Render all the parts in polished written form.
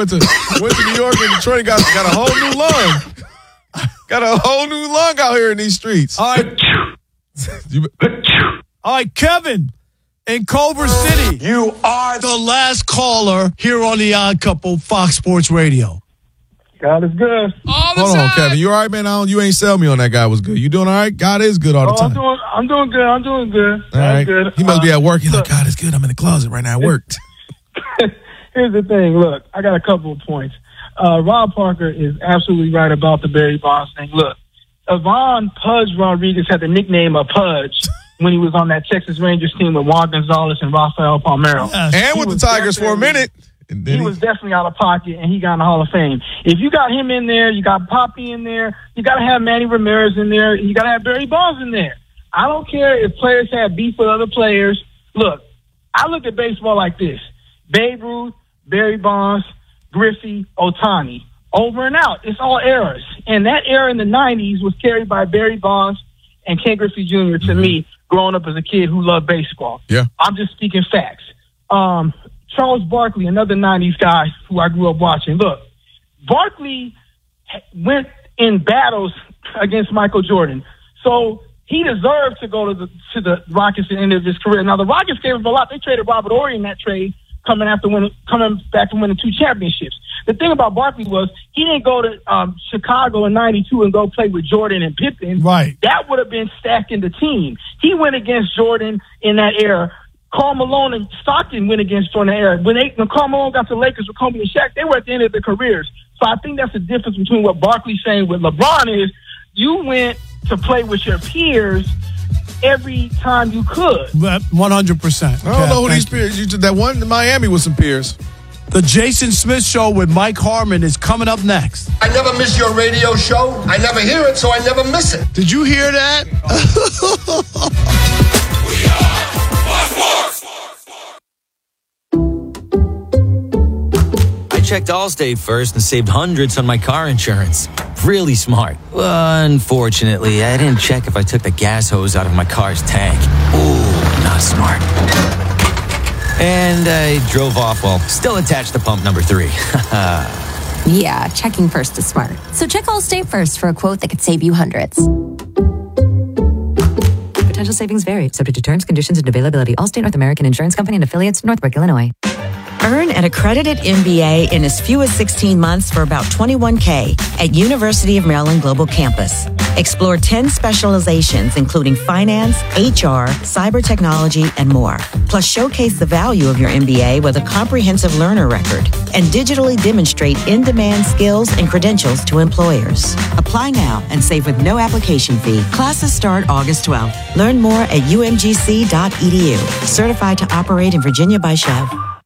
went to New York and Detroit, got a whole new lung. Got a whole new lung out here in these streets. All right, Kevin in Culver City. You are the last caller here on the Odd Couple, Fox Sports Radio. God is good. Hold on, Kevin. You all right, man? You ain't sell me on that guy was good. You doing all right? God is good all the time. I'm doing good. All right. Good. He must be at work. He's like, God is good. I'm in the closet right now at work. Here's the thing. Look, I got a couple of points. Rob Parker is absolutely right about the Barry Bonds thing. Look, Ivan Pudge Rodriguez had the nickname of Pudge when he was on that Texas Rangers team with Juan Gonzalez and Rafael Palmeiro. Yes. And with the Tigers for a minute. He was definitely out of pocket, and he got in the Hall of Fame. If you got him in there, you got Poppy in there, you got to have Manny Ramirez in there, and you got to have Barry Bonds in there. I don't care if players have beef with other players. Look, I look at baseball like this. Babe Ruth, Barry Bonds, Griffey, Ohtani. Over and out. It's all eras. And that era in the 90s was carried by Barry Bonds and Ken Griffey Jr. to me, growing up as a kid who loved baseball. Yeah. I'm just speaking facts. Charles Barkley, another 90s guy who I grew up watching. Look, Barkley went in battles against Michael Jordan. So he deserved to go to the Rockets at the end of his career. Now, the Rockets gave him a lot. They traded Robert Horry in that trade, coming back from winning 2 championships. The thing about Barkley was he didn't go to Chicago in 92 and go play with Jordan and Pippen. Right. That would have been stacking the team. He went against Jordan in that era. Karl Malone and Stockton went against Jordan era. When Karl Malone got to the Lakers with Kobe and Shaq, they were at the end of their careers. So I think that's the difference between what Barkley's saying with LeBron is you went to play with your peers every time you could. 100%. I don't know who these peers. You did that one in Miami with some peers. The Jason Smith Show with Mike Harmon is coming up next. I never miss your radio show. I never hear it, so I never miss it. Did you hear that? I checked Allstate first and saved hundreds on my car insurance. Really smart. Unfortunately, I didn't check if I took the gas hose out of my car's tank. Ooh, not smart. And I drove off while still attached to pump number 3. Yeah, checking first is smart. So check Allstate first for a quote that could save you hundreds. Potential savings vary, subject to terms, conditions, and availability. Allstate North American Insurance Company and affiliates, Northbrook, Illinois. Earn an accredited MBA in as few as 16 months for about $21K at University of Maryland Global Campus. Explore 10 specializations, including finance, HR, cyber technology, and more. Plus, showcase the value of your MBA with a comprehensive learner record and digitally demonstrate in-demand skills and credentials to employers. Apply now and save with no application fee. Classes start August 12th. Learn more at umgc.edu. Certified to operate in Virginia by Chev.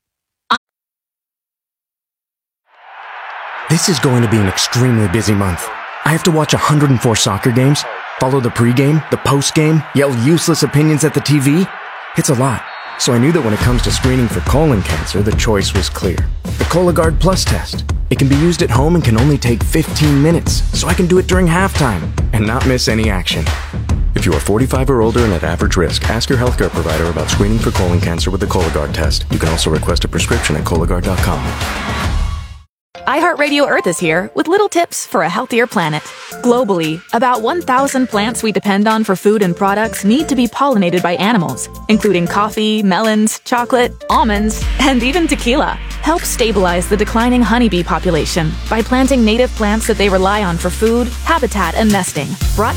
This is going to be an extremely busy month. I have to watch 104 soccer games, follow the pregame, the postgame, yell useless opinions at the TV. It's a lot. So I knew that when it comes to screening for colon cancer, the choice was clear. The Cologuard Plus test. It can be used at home and can only take 15 minutes, so I can do it during halftime and not miss any action. If you are 45 or older and at average risk, ask your healthcare provider about screening for colon cancer with the Cologuard test. You can also request a prescription at Cologuard.com. iHeartRadio Earth is here with little tips for a healthier planet. Globally, about 1,000 plants we depend on for food and products need to be pollinated by animals, including coffee, melons, chocolate, almonds, and even tequila. Help stabilize the declining honeybee population by planting native plants that they rely on for food, habitat, and nesting. Brought